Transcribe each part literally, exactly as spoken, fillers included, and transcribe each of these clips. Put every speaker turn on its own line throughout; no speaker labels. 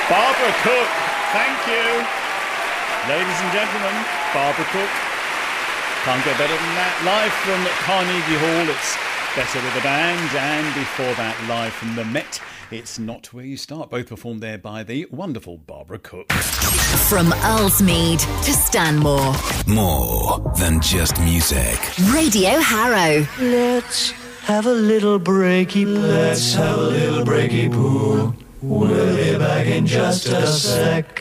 Barbara Cook, thank you. Ladies and gentlemen, Barbara Cook. Can't get better than that. Live from Carnegie Hall, it's Better with a Band. And before that, live from the Met, it's Not Where You Start. Both performed there by the wonderful Barbara Cook.
From Earlsmead to Stanmore.
More than just music.
Radio Harrow.
Let's have a little breaky poo. Let's have a little breaky poo. We'll be back in just a sec.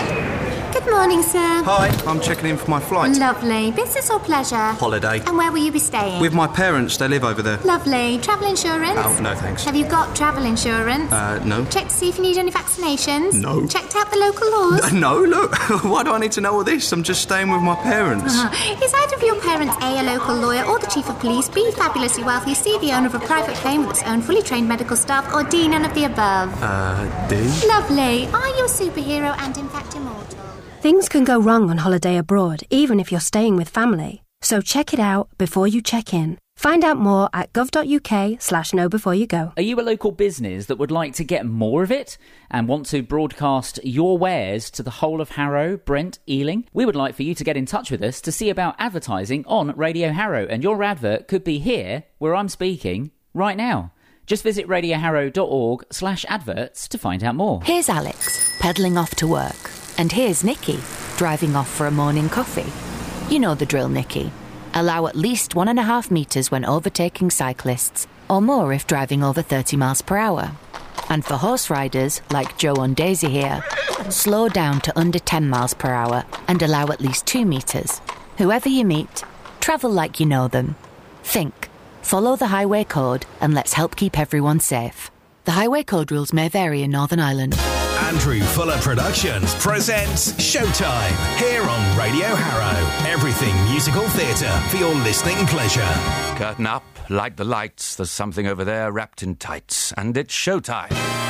Good morning, sir.
Hi, I'm checking in for my flight.
Lovely. Business or pleasure?
Holiday.
And where will you be staying?
With my parents, they live over there.
Lovely. Travel insurance?
Oh, no thanks.
Have you got travel insurance?
Uh, no.
Checked to see if you need any vaccinations?
No.
Checked out the local laws?
No, look. Why do I need to know all this? I'm just staying with my parents.
Uh-huh. Is either of your parents A, a local lawyer, or the chief of police, B, fabulously wealthy, C, the owner of a private plane with its own fully trained medical staff, or D, none of the above?
Uh, D?
Lovely. Are you a superhero and in fact immortal?
Things can go wrong on holiday abroad, even if you're staying with family. So check it out before you check in. Find out more at gov.uk slash know before you go.
Are you a local business that would like to get more of it and want to broadcast your wares to the whole of Harrow, Brent, Ealing? We would like for you to get in touch with us to see about advertising on Radio Harrow, and your advert could be here, where I'm speaking, right now. Just visit radioharrow.org slash adverts to find out more.
Here's Alex, pedalling off to work. And here's Nikki, driving off for a morning coffee. You know the drill, Nikki. Allow at least one and a half metres when overtaking cyclists, or more if driving over thirty miles per hour. And for horse riders, like Joe and Daisy here, slow down to under ten miles per hour and allow at least two metres. Whoever you meet, travel like you know them. Think, follow the highway code, and let's help keep everyone safe. The highway code rules may vary in Northern Ireland.
Andrew Fuller Productions presents Showtime here on Radio Harrow. Everything musical theatre for your listening pleasure.
Curtain up, light the lights. There's something over there wrapped in tights, and it's showtime.